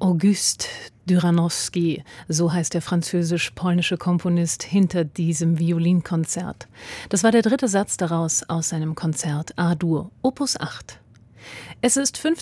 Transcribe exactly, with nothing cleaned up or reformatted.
Auguste Dyranowski, so heißt der französisch-polnische Komponist hinter diesem Violinkonzert. Das war der dritte Satz daraus aus seinem Konzert A-Dur, Opus acht. Es ist fünfzehn